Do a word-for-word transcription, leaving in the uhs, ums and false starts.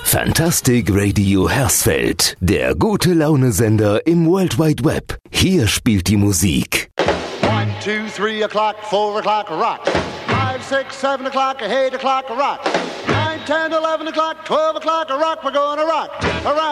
Fantastic Radio Hersfeld, der gute Laune-Sender im World Wide Web. Hier spielt die Musik. One, two, three o'clock, four o'clock, rock. Five, six, seven o'clock, eight o'clock, rock. Nine, ten, eleven o'clock, twelve o'clock, rock. We're gonna rock around.